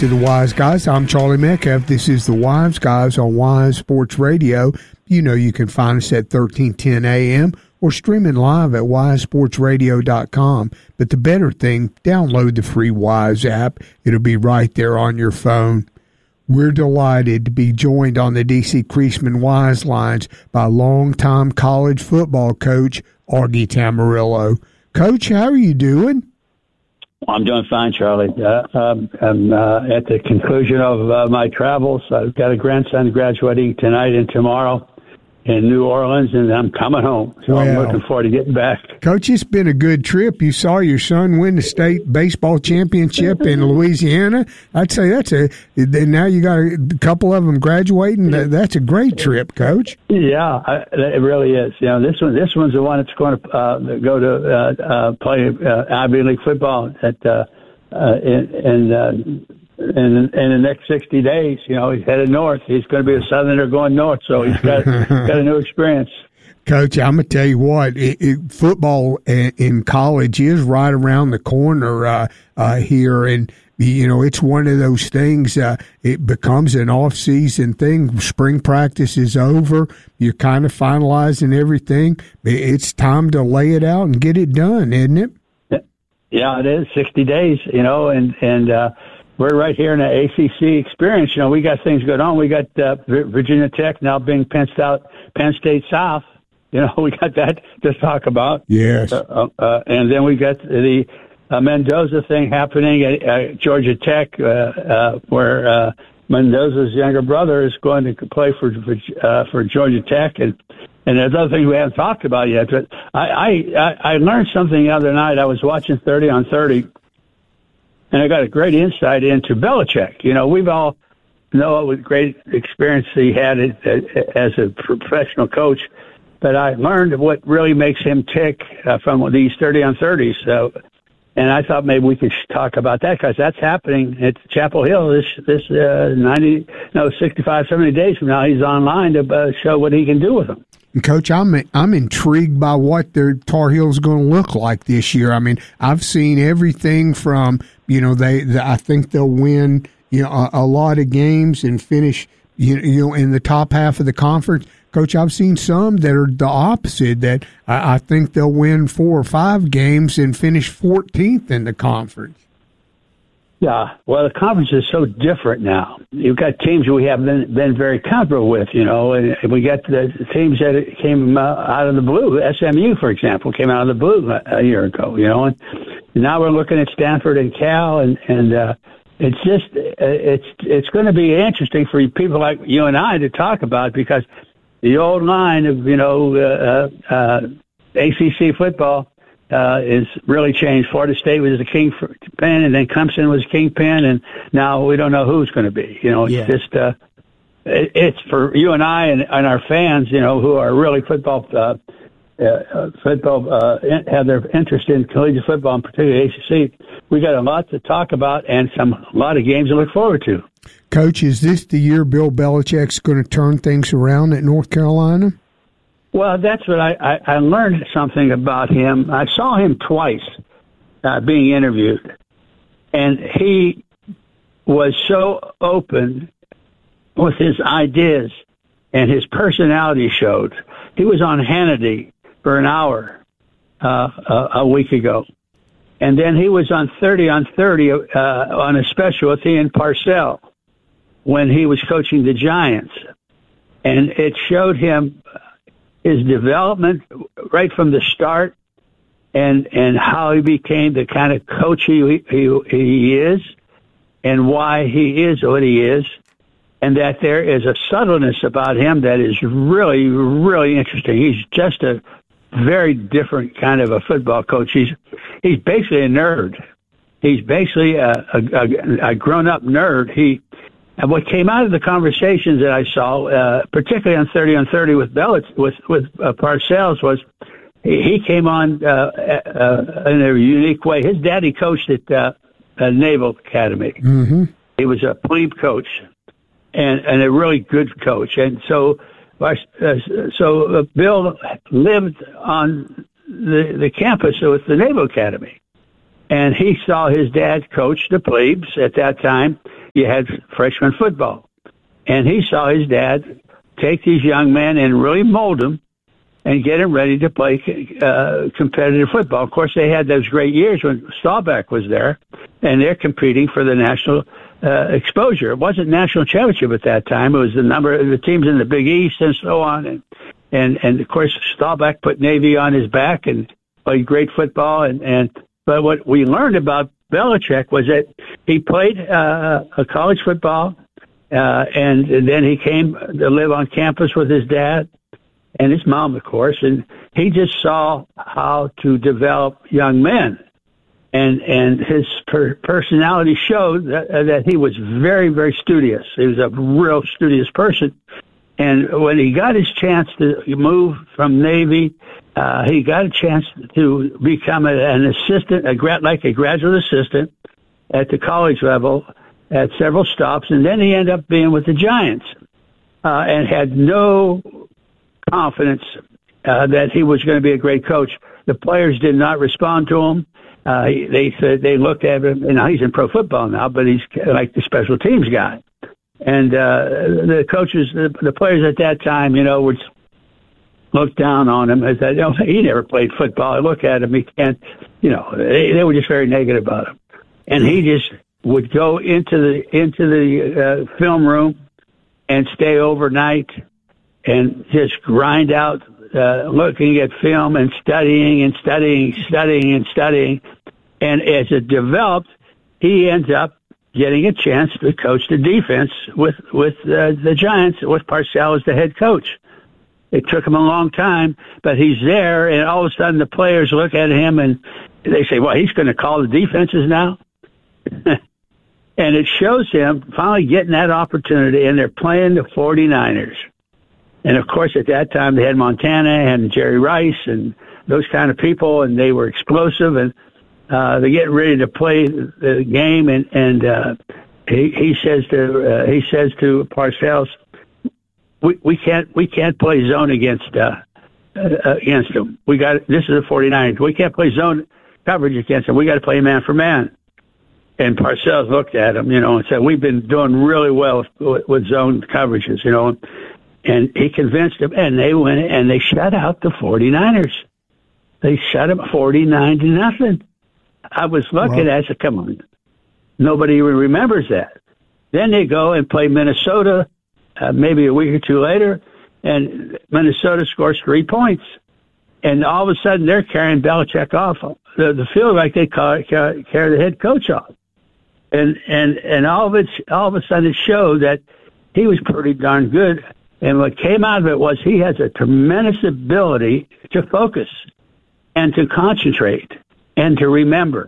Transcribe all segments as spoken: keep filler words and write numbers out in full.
to the Wise Guys. I'm Charlie Metcalf. This is the Wise Guys on Wise Sports Radio. You know you can find us at thirteen ten A M or streaming live at wise sports radio dot com. But the better thing, download the free Wise app. It'll be right there on your phone. We're delighted to be joined on the D C Creasman Wise lines by longtime college football coach Augie Tamarillo. Coach, how are you doing? I'm doing fine, Charlie. Uh, um, I'm uh, at the conclusion of uh, my travels. I've got a grandson graduating tonight and tomorrow in New Orleans, and I'm coming home. So well, I'm looking forward to getting back. Coach, it's been a good trip. You saw your son win the state baseball championship in Louisiana. I'd say that's a – now you got a couple of them graduating. That's a great trip, Coach. Yeah, I, it really is. You know, this one, this one's the one that's going to uh, go to uh, uh, play uh, Ivy League football at uh, uh, in, in uh, In, in the next sixty days, you know, he's headed north. He's going to be a Southerner going north, so he's got got a new experience. Coach, I'm going to tell you what, it, it, football in college is right around the corner uh, uh, here, and, you know, it's one of those things, uh, it becomes an off-season thing. Spring practice is over. You're kind of finalizing everything. It's time to lay it out and get it done, isn't it? Yeah, it is, sixty days, you know, and, and uh, we're right here in the A C C experience. You know, we got things going on. We got uh, Virginia Tech now being Penn State, Penn State South. You know, we got that to talk about. Yes. Uh, uh, and then we got the uh, Mendoza thing happening at uh, Georgia Tech, uh, uh, where uh, Mendoza's younger brother is going to play for for, uh, for Georgia Tech, and and there's other things we haven't talked about yet. But I I I learned something the other night. I was watching thirty on thirty. And I got a great insight into Belichick. You know, we've all know what great experience he had as a professional coach, but I learned what really makes him tick uh, from these thirty on thirties. So, and I thought maybe we could talk about that because that's happening at Chapel Hill this this uh, ninety no sixty-five, seventy days from now. He's online to uh, show what he can do with them. Coach, I'm I'm intrigued by what their Tar Heels going to look like this year. I mean, I've seen everything from, you know, they, they I think they'll win, you know, a, a lot of games and finish, you, you know, in the top half of the conference. Coach, I've seen some that are the opposite, that I, I think they'll win four or five games and finish fourteenth in the conference. Yeah, well, the conference is so different now. You've got teams we have been, been very comfortable with, you know, and we got the teams that came uh, out of the blue. S M U, for example, came out of the blue a, a year ago, you know, and now we're looking at Stanford and Cal, and and uh, it's just it's it's going to be interesting for people like you and I to talk about, because the old line of, you know, uh, uh, A C C football Uh, is really changed. Florida State was the kingpin, and then Clemson was kingpin, and now we don't know who's going to be. You know, it's yeah. just uh, it, it's for you and I and, and our fans, you know, who are really football, uh, uh, football uh, have their interest in collegiate football, and particularly A C C. We got a lot to talk about and some a lot of games to look forward to. Coach, is this the year Bill Belichick's going to turn things around at North Carolina? Well, that's what I, I, I learned something about him. I saw him twice uh, being interviewed, and he was so open with his ideas, and his personality showed. He was on Hannity for an hour uh, a, a week ago, and then he was on thirty on thirty uh, on a special with Ian Parcell when he was coaching the Giants, and it showed him his development right from the start, and and how he became the kind of coach he he, he is, and why he is what he is, and that there is a subtleness about him that is really, really interesting. He's just a very different kind of a football coach. He's he's basically a nerd. He's basically a, a, a grown-up nerd. He And what came out of the conversations that I saw, uh, particularly on thirty on thirty with Bellis, with with uh, Parcells, was he, he came on uh, uh, in a unique way. His daddy coached at uh, a Naval Academy. Mm-hmm. He was a plebe coach, and and a really good coach. And so, uh, so uh, Bill lived on the the campus with the Naval Academy, and he saw his dad coach the plebes at that time. you had freshman football. And he saw his dad take these young men and really mold them and get them ready to play uh, competitive football. Of course, they had those great years when Staubach was there, and they're competing for the national uh, exposure. It wasn't national championship at that time. It was the number of the teams in the Big East and so on. And, and, and of course, Staubach put Navy on his back and played great football. And, and but what we learned about Belichick was that he played uh, a college football, uh, and, and then he came to live on campus with his dad and his mom, of course, and he just saw how to develop young men. And and his per- personality showed that, uh, that he was very, very studious. He was a real studious person. And when he got his chance to move from Navy, uh, he got a chance to become a, an assistant, a grad, like a graduate assistant at the college level at several stops. And then he ended up being with the Giants uh, and had no confidence uh, that he was going to be a great coach. The players did not respond to him. Uh, they said they looked at him, and he's in pro football now, but he's like the special teams guy. And uh, the coaches, the, the players at that time, you know, would look down on him and said, "Oh, he never played football. I look at him, he can't." You know, they, they were just very negative about him. And he just would go into the into the uh, film room and stay overnight and just grind out. Uh, looking at film and studying and studying, studying and studying. And as it developed, he ends up getting a chance to coach the defense with, with uh, the Giants, with Parcells as the head coach. It took him a long time, but he's there, and all of a sudden the players look at him and they say, well, he's going to call the defenses now? And it shows him finally getting that opportunity, and they're playing the forty-niners. And, of course, at that time, they had Montana and Jerry Rice and those kind of people, and they were explosive. And uh, they're getting ready to play the game, and, and uh, he, he says to uh, he says to Parcells, we, we can't we can't play zone against uh, uh, against them. We got this is the forty-niners. We can't play zone coverage against them. We got to play man for man. And Parcells looked at him, you know, and said, we've been doing really well with, with zone coverages, you know. And he convinced them, and they went and they shut out the forty-niners. They shut them forty-nine to nothing. I was looking wow. at it, I said, come on. Nobody even remembers that. Then they go and play Minnesota uh, maybe a week or two later, and Minnesota scores three points. And all of a sudden, they're carrying Belichick off the, the field like they carry, carry, carry the head coach off. And and and all of it, all of a sudden, it showed that he was pretty darn good. And what came out of it was he has a tremendous ability to focus and to concentrate and to remember.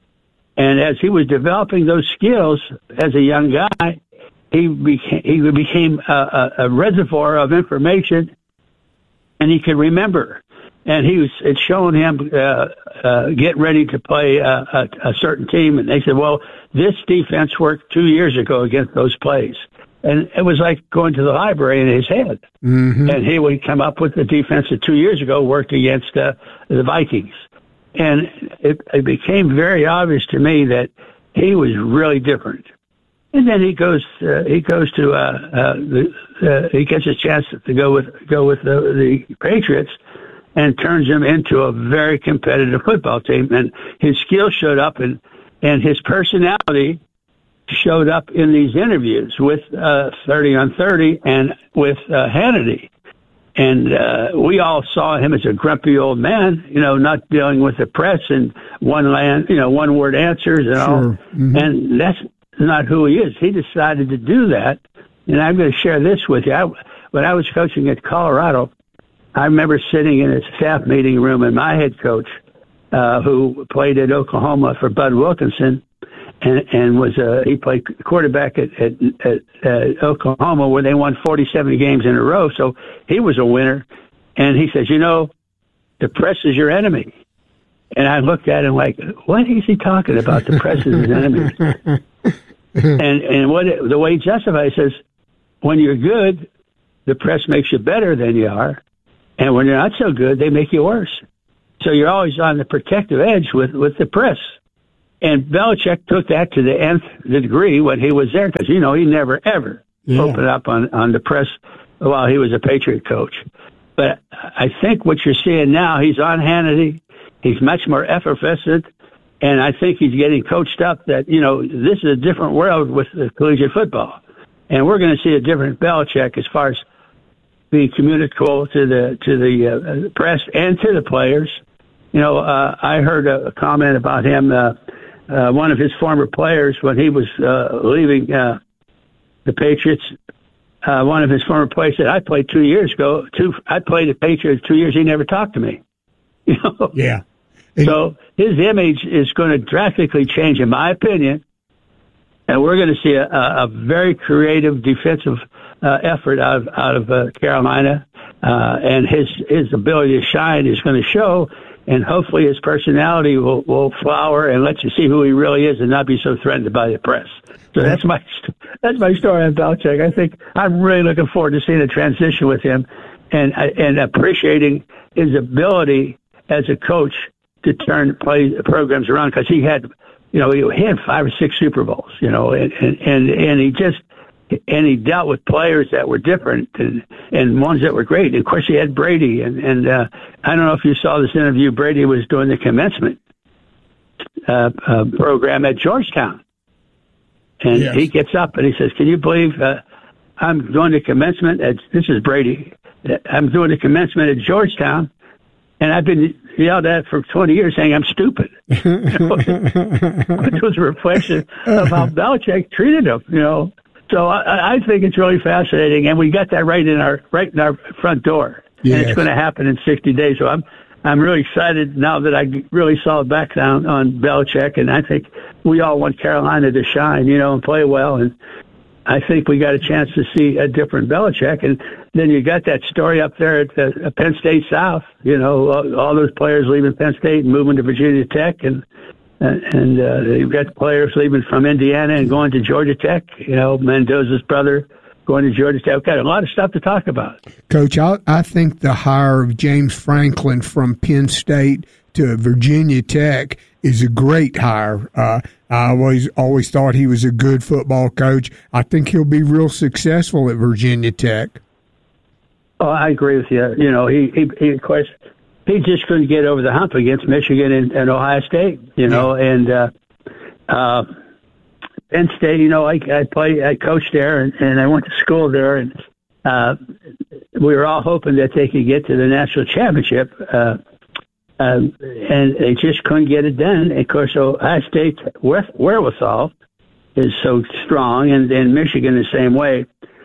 And as he was developing those skills as a young guy, he became, he became a, a, a reservoir of information, and he could remember. And he was, it's showing him uh, uh, get ready to play a, a, a certain team. And they said, well, this defense worked two years ago against those plays. And it was like going to the library in his head. Mm-hmm. And he would come up with the defense that two years ago worked against uh, the Vikings. And it, it became very obvious to me that he was really different. And then he goes, uh, he goes to, uh, uh, the, uh, he gets a chance to go with, go with the, the Patriots and turns them into a very competitive football team. And his skills showed up, and, and his personality showed up in these interviews with uh, thirty on thirty and with uh, Hannity. And uh, we all saw him as a grumpy old man, you know, not dealing with the press and one land, you know, one word answers and sure. all. Mm-hmm. And that's not who he is. He decided to do that. And I'm going to share this with you. I, when I was coaching at Colorado, I remember sitting in a staff meeting room, and my head coach, uh, who played at Oklahoma for Bud Wilkinson, And, and was uh, he played quarterback at, at, at, at Oklahoma, where they won forty-seven games in a row. So he was a winner. And he says, you know, the press is your enemy. And I looked at him like, what is he talking about? The press is his enemy. and and what it, the way he justifies, he says, when you're good, the press makes you better than you are. And when you're not so good, they make you worse. So you're always on the protective edge with, with the press. And Belichick took that to the nth degree when he was there, because, you know, he never, ever yeah. opened up on, on the press while he was a Patriot coach. But I think what you're seeing now, he's on Hannity. He's much more effervescent. And I think he's getting coached up that, you know, this is a different world with the collegiate football. And we're going to see a different Belichick as far as being communicable to the to the uh, press and to the players. You know, uh, I heard a comment about him. Uh, uh, one of his former players, when he was uh, leaving uh, the Patriots, uh, one of his former players said, "I played two years ago. Two, I played the Patriots two years. He never talked to me." You know. Yeah. So his image is going to drastically change, in my opinion, and we're going to see a, a, a very creative defensive uh, effort out of out of uh, Carolina, uh, and his his ability to shine is going to show, and hopefully his personality will, will flower and let you see who he really is, and not be so threatened by the press. So that's my that's my story on Belichick. I think I'm really looking forward to seeing a transition with him, and and appreciating his ability as a coach to turn play programs around, because he had, you know, he had five or six Super Bowls, you know, and and and he just and he dealt with players that were different and and ones that were great. And of course, he had Brady, and and uh, I don't know if you saw this interview. Brady was doing the commencement uh, uh, program at Georgetown, and yes. he gets up and he says, "Can you believe uh, I'm doing the commencement at this is Brady? I'm doing the commencement at Georgetown." And I've been yelled at for twenty years saying I'm stupid, you know, which was a reflection of how Belichick treated him, you know. So I, I think it's really fascinating, and we got that right in our right in our front door, yes. and it's going to happen in sixty days. So I'm I'm really excited now that I really saw a background on Belichick, and I think we all want Carolina to shine, you know, and play well, and I think we got a chance to see a different Belichick. And then you got that story up there at the Penn State South, you know, all, all those players leaving Penn State and moving to Virginia Tech. And and uh, you've got players leaving from Indiana and going to Georgia Tech, you know, Mendoza's brother going to Georgia Tech. We've got a lot of stuff to talk about. Coach, I, I think the hire of James Franklin from Penn State to Virginia Tech is a great hire. Uh, I always always thought he was a good football coach. I think he'll be real successful at Virginia Tech. Oh, I agree with you. You know, he, he, he of course, he just couldn't get over the hump against Michigan and, and Ohio State, you know, yeah. and uh, uh, Penn State, you know, I, I play, I coached there, and, and I went to school there, and uh, we were all hoping that they could get to the national championship. Uh, Um, and they just couldn't get it done. And of course, Ohio State's wherewithal is so strong, and, and Michigan the same way.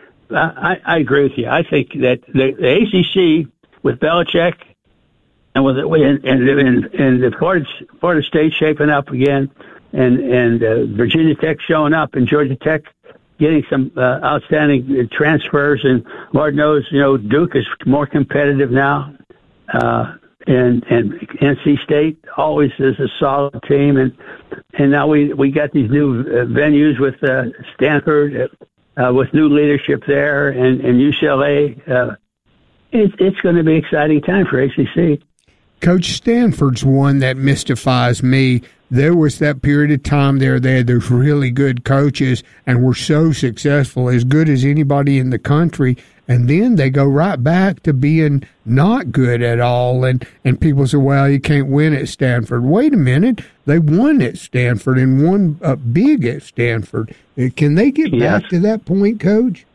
I, I agree with you. I think that the, the A C C with Belichick and with and and, and, and the Florida, Florida State shaping up again, and and uh, Virginia Tech showing up, and Georgia Tech getting some uh, outstanding transfers, and Lord knows, you know, Duke is more competitive now. Uh, And and N C State always is a solid team, and and now we we got these new uh, venues with uh, Stanford, uh, with new leadership there, and and U C L A. Uh, it, it's going to be an exciting time for A C C. Coach, Stanford's one that mystifies me. There was that period of time there, they had those really good coaches and were so successful, as good as anybody in the country. And then they go right back to being not good at all. And, and people say, well, you can't win at Stanford. Wait a minute. They won at Stanford and won uh, big at Stanford. Can they get yes. back to that point, Coach?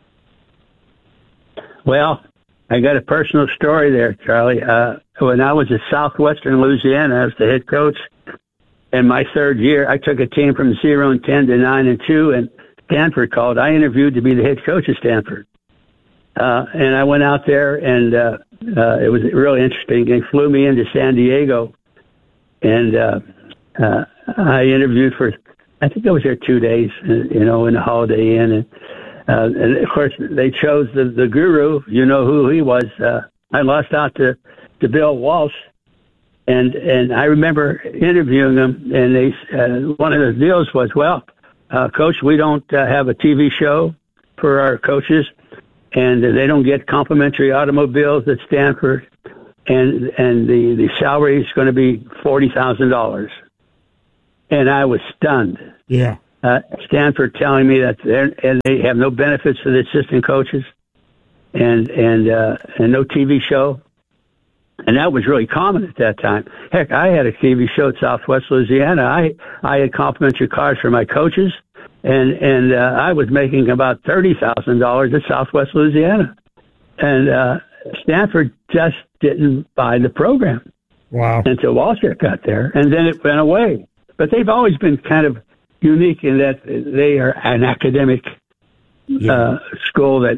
Well, I got a personal story there, Charlie. Uh, when I was at Southwestern Louisiana, I was the head coach. In my third year, I took a team from zero and ten to nine and two, and Stanford called. I interviewed to be the head coach of Stanford. Uh, and I went out there, and uh, uh, it was really interesting. They flew me into San Diego, and uh, uh, I interviewed for, I think I was there two days, you know, in the Holiday Inn. And, uh, and of course, they chose the, the guru. You know who he was. Uh, I lost out to, to Bill Walsh, and and I remember interviewing him, and they uh, one of the deals was, well, uh, Coach, we don't uh, have a T V show for our coaches, and they don't get complimentary automobiles at Stanford, and and the, the salary is going to be forty thousand dollars. and I was stunned. Yeah. Uh, Stanford telling me that they're, and they have no benefits for the assistant coaches, and and uh, and no T V show, and that was really common at that time. Heck, I had a T V show at Southwest Louisiana. I I had complimentary cars for my coaches, and and uh, I was making about thirty thousand dollars at Southwest Louisiana, and uh, Stanford just didn't buy the program. Wow. Until Walshek got there, and then it went away. But they've always been kind of unique in that they are an academic yeah. uh, school that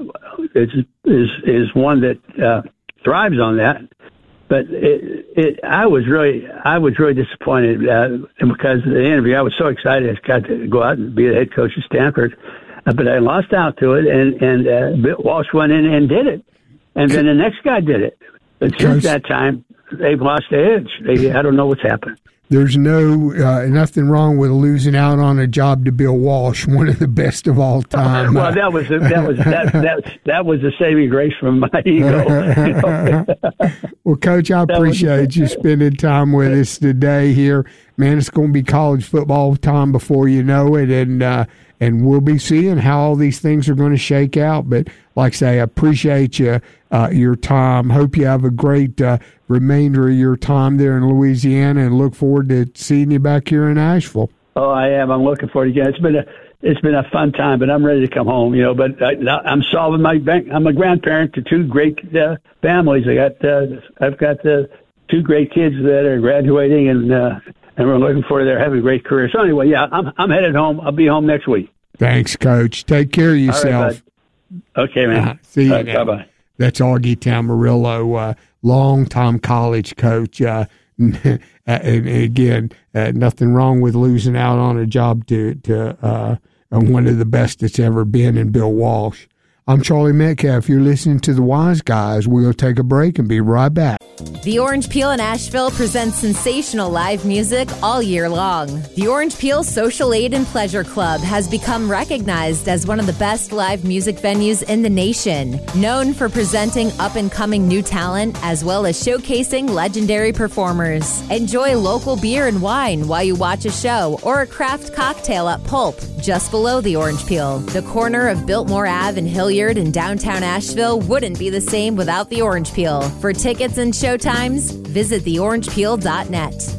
is is is one that uh, thrives on that. But it, it, I was really I was really disappointed uh, because of the interview. I was so excited I got to go out and be the head coach of Stanford, uh, but I lost out to it, and and uh, Bill Walsh went in and did it, and then the next guy did it. But since that time, they've lost the edge. They, I don't know what's happened. There's no uh, nothing wrong with losing out on a job to Bill Walsh, one of the best of all time. Well, that was that was that that, that was a saving grace from my ego. You know? Well, Coach, I appreciate was, you spending time with us today here. Man, it's going to be college football time before you know it, and uh, and we'll be seeing how all these things are going to shake out. But like I say, I appreciate you uh, your time. Hope you have a great uh, remainder of your time there in Louisiana, and look forward to seeing you back here in Asheville. Oh, I am. I'm looking forward to it. It's been a it's been a fun time, but I'm ready to come home. You know, but I, I'm solving my bank. I'm a grandparent to two great uh, families. I got uh, I've got uh, two great kids that are graduating, and uh, and we're looking forward to their having a great career. So anyway, yeah, I'm I'm headed home. I'll be home next week. Thanks, Coach. Take care of yourself. All right, okay, man. Uh, see you. Right, bye bye. That's Augie Tamarillo, uh, long-time college coach. Uh, and, and again, uh, nothing wrong with losing out on a job to to uh, one of the best that's ever been in Bill Walsh. I'm Charlie Metcalf. You're listening to The Wise Guys. We'll take a break and be right back. The Orange Peel in Asheville presents sensational live music all year long. The Orange Peel Social Aid and Pleasure Club has become recognized as one of the best live music venues in the nation, known for presenting up-and-coming new talent as well as showcasing legendary performers. Enjoy local beer and wine while you watch a show or a craft cocktail at Pulp, just below the Orange Peel. The corner of Biltmore Avenue and Hilliard in downtown Asheville wouldn't be the same without the Orange Peel. For tickets and showtimes, visit the orange peel dot net.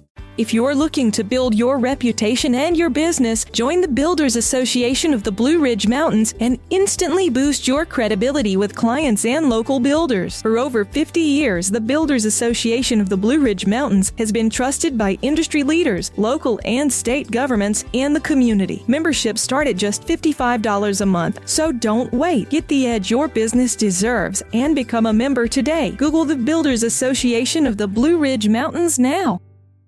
If you're looking to build your reputation and your business, join the Builders Association of the Blue Ridge Mountains and instantly boost your credibility with clients and local builders. For over fifty years, the Builders Association of the Blue Ridge Mountains has been trusted by industry leaders, local and state governments, and the community. Memberships start at just fifty-five dollars a month, so don't wait. Get the edge your business deserves and become a member today. Google the Builders Association of the Blue Ridge Mountains now.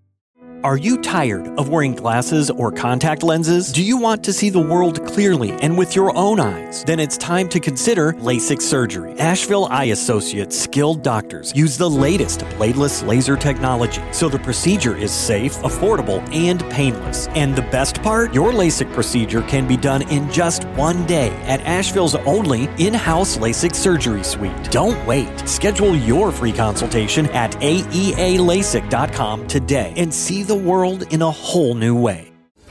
Are you tired of wearing glasses or contact lenses? Do you want to see the world clearly and with your own eyes? Then it's time to consider LASIK surgery. Asheville Eye Associates skilled doctors use the latest bladeless laser technology, so the procedure is safe, affordable, and painless. And the best part? Your LASIK procedure can be done in just one day at Asheville's only in-house LASIK surgery suite. Don't wait. Schedule your free consultation at A E A lasik dot com today and see the the world in a whole new way.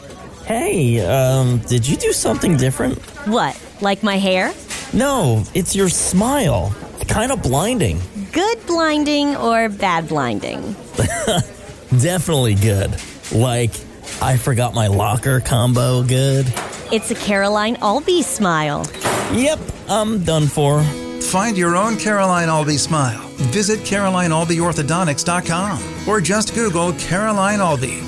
Hey, um, did you do something different? What, like my hair? No, it's your smile. Kind of blinding. Good blinding or bad blinding? Definitely good. Like, I forgot my locker combo good. It's a Caroline Albee smile. Yep, I'm done for. Find your own Caroline Albee smile. Visit Caroline Albee Orthodontics dot com or just Google Caroline Albee.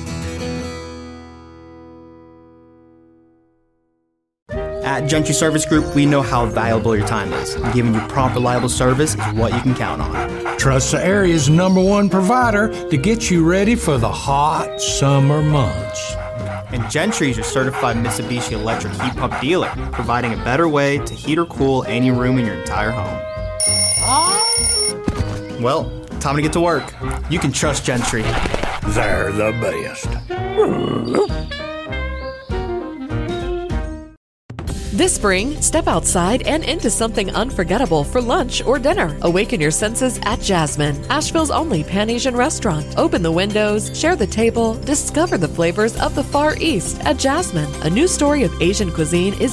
At Gentry Service Group, we know how valuable your time is. And giving you prompt, reliable service is what you can count on. Trust the area's number one provider to get you ready for the hot summer months. And Gentry is your certified Mitsubishi Electric heat pump dealer, providing a better way to heat or cool any room in your entire home. Well, time to get to work. You can trust Gentry. They're the best. This spring, step outside and into something unforgettable for lunch or dinner. Awaken your senses at Jasmine, Asheville's only Pan-Asian restaurant. Open the windows, share the table, discover the flavors of the Far East at Jasmine. A new story of Asian cuisine is